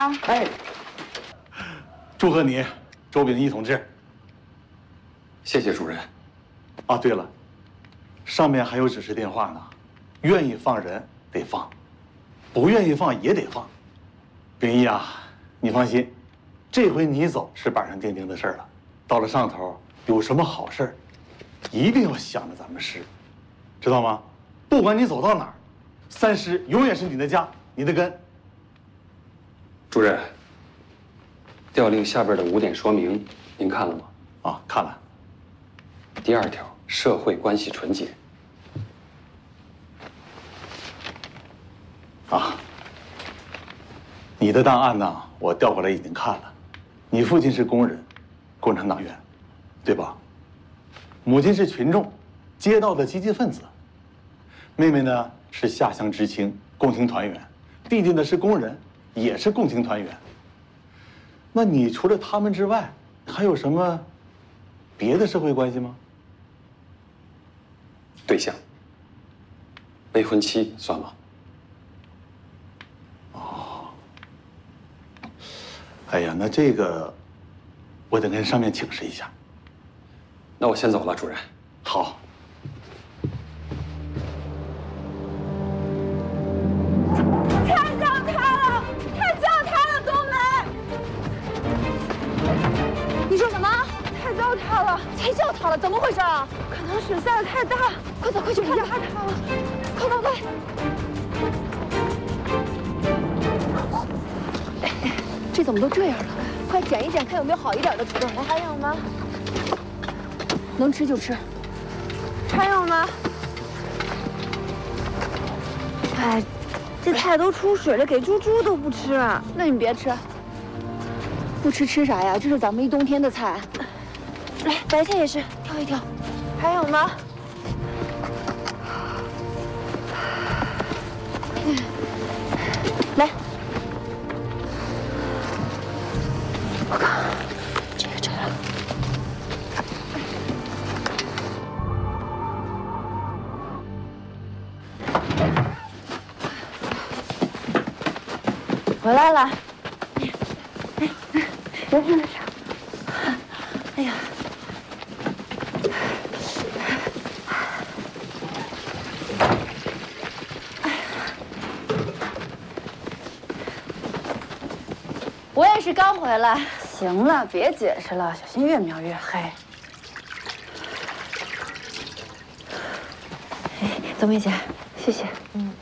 哎，祝贺你，周秉义同志。 谢谢主任。 啊，对了，上面还有指示电话呢，愿意放人得放，不愿意放也得放。秉义啊，你放心，这回你走是板上钉钉的事儿了。到了上头，有什么好事儿，一定要想着咱们师，知道吗？不管你走到哪儿，三师永远是你的家，你的根。 主任，调令下边的5点说明，您看了吗？ 啊，看了。 第2条，社会关系纯洁。 啊，你的档案呢？我调过来已经看了。你父亲是工人，共产党员，对吧？母亲是群众，街道的积极分子。妹妹呢是下乡知青，共青团员。弟弟呢是工人，也是共青团员。那你除了他们之外，还有什么别的社会关系吗？ 对象，未婚妻算吗？ 哦，哎呀，那这个我得跟上面请示一下。 那我先走了，主任。 好。 太糟蹋了，太糟蹋了，冬梅！你说什么？太糟蹋了，才叫塌了，怎么回事啊？可能水下的太大，快走，快去看看！太塌了，快快快！这怎么都这样了？快捡一捡，看有没有好一点的土豆。来，还有吗？能吃就吃。还有吗？哎，这菜都出水了，给猪都不吃啊。那你别吃，不吃吃啥呀？这是咱们一冬天的菜。来，白菜也是，挑一挑。还有吗？来，我看这个摘了。回来了。没事没事。哎呀。 我也是刚回来。行了，别解释了，小心越描越黑。哎，冬梅姐，谢谢。嗯。